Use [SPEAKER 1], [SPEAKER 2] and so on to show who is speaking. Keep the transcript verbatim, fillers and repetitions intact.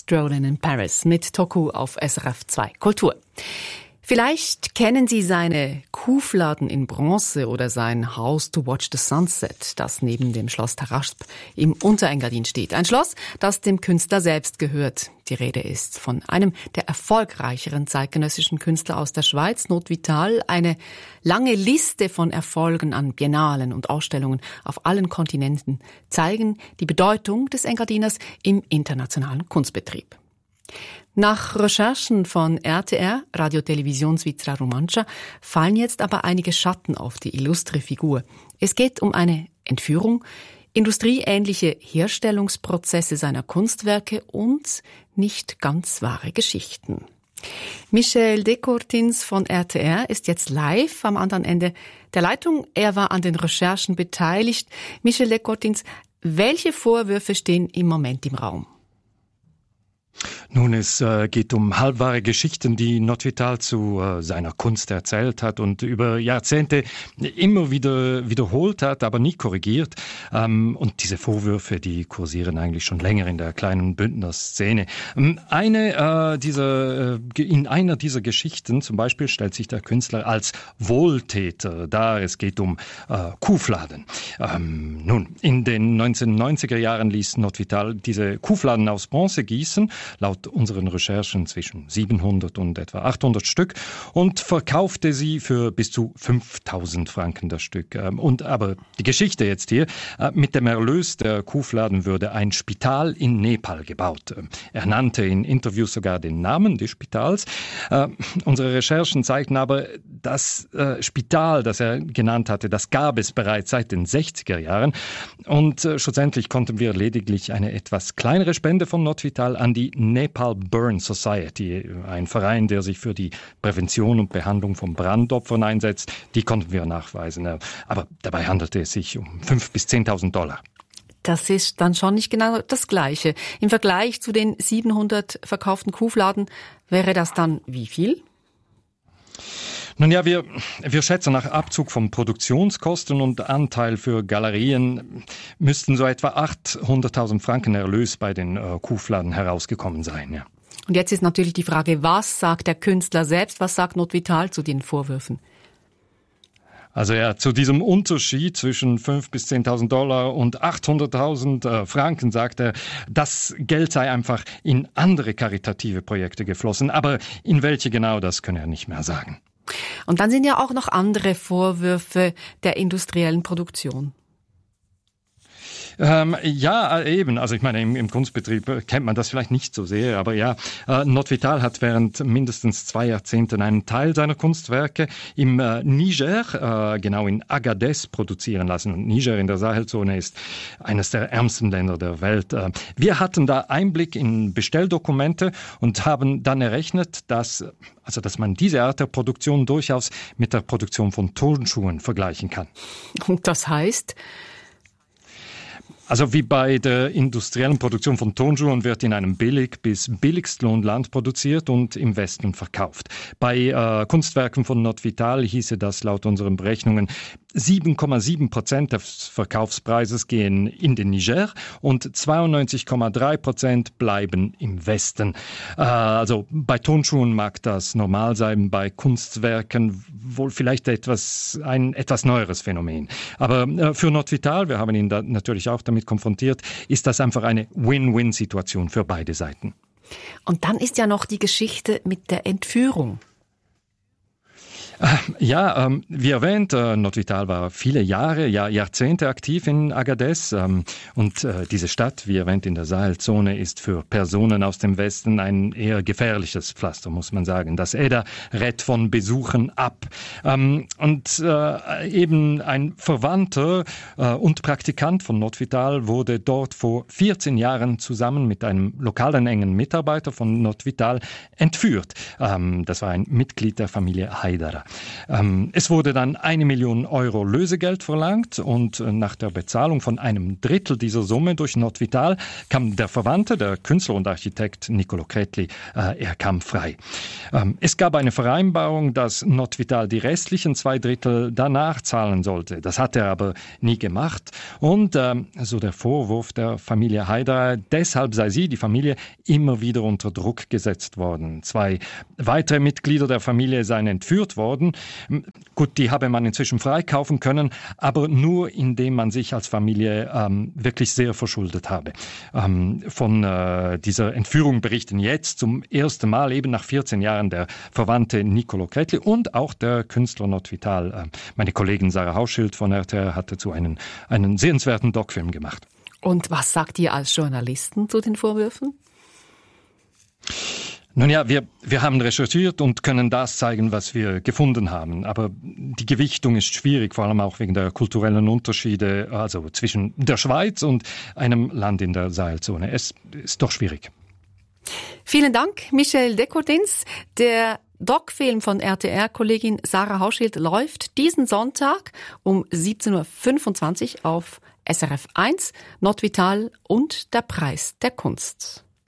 [SPEAKER 1] Strolling in Paris mit Toku auf S R F zwei Kultur. Vielleicht kennen Sie seine Kuhfladen in Bronze oder sein House to Watch the Sunset, das neben dem Schloss Tarasp im Unterengadin steht. Ein Schloss, das dem Künstler selbst gehört. Die Rede ist von einem der erfolgreicheren zeitgenössischen Künstler aus der Schweiz, Not Vital. Eine lange Liste von Erfolgen an Biennalen und Ausstellungen auf allen Kontinenten zeigen die Bedeutung des Engadiners im internationalen Kunstbetrieb. Nach Recherchen von R T R, Radio Televisión Svizzera Romancia, fallen jetzt aber einige Schatten auf die illustre Figur. Es geht um eine Entführung, industrieähnliche Herstellungsprozesse seiner Kunstwerke und nicht ganz wahre Geschichten. Michel Descourtins von R T R ist jetzt live am anderen Ende der Leitung. Er war an den Recherchen beteiligt. Michel Descourtins, welche Vorwürfe stehen im Moment im Raum?
[SPEAKER 2] Nun, es äh, geht um halbwahre Geschichten, die Not Vital zu äh, seiner Kunst erzählt hat und über Jahrzehnte immer wieder wiederholt hat, aber nie korrigiert. Ähm, und diese Vorwürfe, die kursieren eigentlich schon länger in der kleinen Bündner Szene. Eine äh, dieser, äh, in einer dieser Geschichten zum Beispiel stellt sich der Künstler als Wohltäter dar. Es geht um äh, Kuhfladen. Ähm, nun, in den neunzehnhundertneunziger Jahren ließ Not Vital diese Kuhfladen aus Bronze gießen, laut unseren Recherchen zwischen siebenhundert und etwa achthundert Stück, und verkaufte sie für bis zu fünftausend Franken das Stück. Und aber die Geschichte jetzt hier, mit dem Erlös der Kuhfladen würde ein Spital in Nepal gebaut. Er nannte in Interviews sogar den Namen des Spitals. Unsere Recherchen zeigten aber, das Spital, das er genannt hatte, das gab es bereits seit den sechziger Jahren. Und schlussendlich konnten wir lediglich eine etwas kleinere Spende von Not Vital an die Nepal Burn Society, ein Verein, der sich für die Prävention und Behandlung von Brandopfern einsetzt, die konnten wir nachweisen. Aber dabei handelte es sich um fünftausend bis zehntausend Dollar.
[SPEAKER 1] Das ist dann schon nicht genau das Gleiche. Im Vergleich zu den siebenhundert verkauften Kuhfladen wäre das dann wie viel?
[SPEAKER 2] Nun ja, wir, wir schätzen, nach Abzug von Produktionskosten und Anteil für Galerien müssten so etwa achthunderttausend Franken Erlös bei den äh, Kuhfladen herausgekommen sein. Ja.
[SPEAKER 1] Und jetzt ist natürlich die Frage, was sagt der Künstler selbst, was sagt Not Vital zu den Vorwürfen?
[SPEAKER 2] Also ja, zu diesem Unterschied zwischen fünftausend bis zehntausend Dollar und achthunderttausend äh, Franken sagt er, das Geld sei einfach in andere karitative Projekte geflossen. Aber in welche genau, das könne er nicht mehr sagen.
[SPEAKER 1] Und dann sind ja auch noch andere Vorwürfe der industriellen Produktion.
[SPEAKER 2] Ähm, ja, eben. Also ich meine, im, im Kunstbetrieb kennt man das vielleicht nicht so sehr, aber ja, äh, Not Vital hat während mindestens zwei Jahrzehnten einen Teil seiner Kunstwerke im äh, Niger, äh, genau in Agadez, produzieren lassen. Und Niger in der Sahelzone ist eines der ärmsten Länder der Welt. Äh, wir hatten da Einblick in Bestelldokumente und haben dann errechnet, dass, also dass man diese Art der Produktion durchaus mit der Produktion von Turnschuhen vergleichen kann.
[SPEAKER 1] Und das heißt?
[SPEAKER 2] Also wie bei der industriellen Produktion von Turnschuhen wird in einem Billig- bis Billigstlohnland produziert und im Westen verkauft. Bei äh, Kunstwerken von Not Vital hieße das laut unseren Berechnungen, sieben Komma sieben Prozent des Verkaufspreises gehen in den Niger und zweiundneunzig Komma drei Prozent bleiben im Westen. Äh, also bei Turnschuhen mag das normal sein, bei Kunstwerken wohl vielleicht etwas ein etwas neueres Phänomen. Aber äh, für Not Vital, wir haben ihn da natürlich auch damit konfrontiert, ist das einfach eine Win-Win-Situation für beide Seiten.
[SPEAKER 1] Und dann ist ja noch die Geschichte mit der Entführung.
[SPEAKER 2] Ja, ähm, wie erwähnt, äh, Not Vital war viele Jahre, ja Jahrzehnte aktiv in Agadez ähm, und äh, diese Stadt, wie erwähnt in der Sahelzone, ist für Personen aus dem Westen ein eher gefährliches Pflaster, muss man sagen. Das E D A rät von Besuchen ab. Ähm, und äh, eben ein Verwandter äh, und Praktikant von Not Vital wurde dort vor vierzehn Jahren zusammen mit einem lokalen engen Mitarbeiter von Not Vital entführt. Ähm, das war ein Mitglied der Familie Haidara. Ja, ähm, es wurde dann eine Million Euro Lösegeld verlangt und äh, nach der Bezahlung von einem Drittel dieser Summe durch Notvital kam der Verwandte, der Künstler und Architekt Niccolò Cretli, äh, er kam frei. Ähm, es gab eine Vereinbarung, dass Notvital die restlichen zwei Drittel danach zahlen sollte. Das hat er aber nie gemacht und ähm, so der Vorwurf der Familie Haider, deshalb sei sie, die Familie, immer wieder unter Druck gesetzt worden. Zwei weitere Mitglieder der Familie seien entführt worden. Gut, die habe man inzwischen freikaufen können, aber nur indem man sich als Familie ähm, wirklich sehr verschuldet habe. Ähm, von äh, dieser Entführung berichten jetzt zum ersten Mal eben nach vierzehn Jahren der Verwandte Niccolò Cretli und auch der Künstler Notvital. Äh, meine Kollegin Sarah Hauschild von R T R hat dazu einen, einen sehenswerten Doc-Film gemacht.
[SPEAKER 1] Und was sagt ihr als Journalisten zu den Vorwürfen?
[SPEAKER 2] Nun ja, wir, wir haben recherchiert und können das zeigen, was wir gefunden haben. Aber die Gewichtung ist schwierig, vor allem auch wegen der kulturellen Unterschiede, also zwischen der Schweiz und einem Land in der Sahelzone. Es ist doch schwierig.
[SPEAKER 1] Vielen Dank, Michel Decourtins. Der Doc-Film von R T R-Kollegin Sarah Hauschild läuft diesen Sonntag um siebzehn Uhr fünfundzwanzig auf S R F eins, Notvital und der Preis der Kunst.